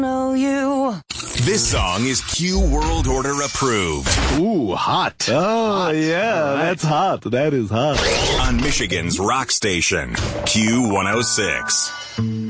know you. This song is Q World Order approved. Ooh, hot. Oh, yeah, All right. that's hot. That is hot. On Michigan's rock station, Q106.